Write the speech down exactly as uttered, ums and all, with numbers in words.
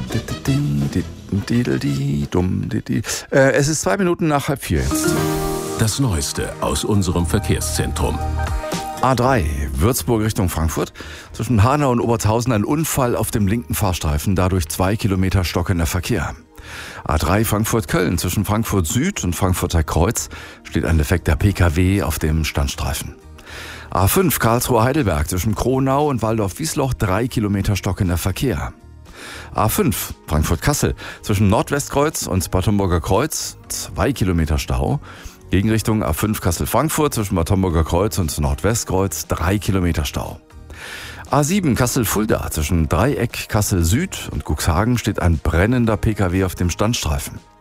Äh, es ist zwei Minuten nach halb vier jetzt. Das Neueste aus unserem Verkehrszentrum. A drei, Würzburg Richtung Frankfurt. Zwischen Hanau und Obertshausen ein Unfall auf dem linken Fahrstreifen, dadurch zwei Kilometer stockender Verkehr. A drei Frankfurt-Köln, zwischen Frankfurt Süd und Frankfurter Kreuz steht ein defekter P K W auf dem Standstreifen. A fünf Karlsruhe-Heidelberg, zwischen Kronau und Waldorf-Wiesloch drei Kilometer stockender Verkehr. A fünf Frankfurt-Kassel, zwischen Nordwestkreuz und Bad Homburger Kreuz zwei Kilometer Stau. Gegenrichtung A fünf Kassel-Frankfurt, zwischen Bad Homburger Kreuz und Nordwestkreuz drei Kilometer Stau. A sieben Kassel-Fulda, zwischen Dreieck Kassel Süd und Cuxhagen steht ein brennender P K W auf dem Standstreifen.